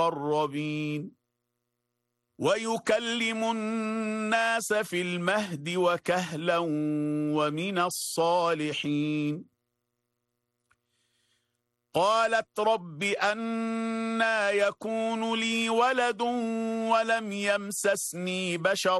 المقربين ويكلم الناس في المهد وكهلا ومن الصالحين. قالت رب أنى يكون لي ولد ولم يمسسني بشر